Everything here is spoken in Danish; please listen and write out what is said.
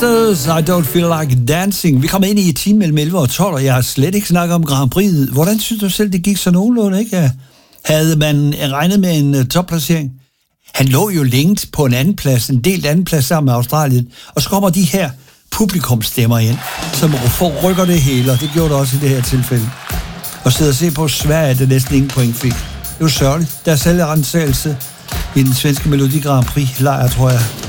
Masters, I Don't Feel Like Dancing. Vi kommer ind i time mellem 11 og 12, og jeg har slet ikke snakket om Grand Prix. Hvordan synes du selv, det gik så nogenlunde, ikke? Havde man regnet med en topplacering? Han lå jo længe på en anden plads, en delt anden plads sammen med Australien, og så kommer de her publikumstemmer ind, som rykker det hele, og det gjorde det også i det her tilfælde. Og sidde og se på Sverige, det næsten ingen point fik. Det var sørgeligt. Der er selvrensagelse i den svenske Melodi Grand Prix lejr, tror jeg.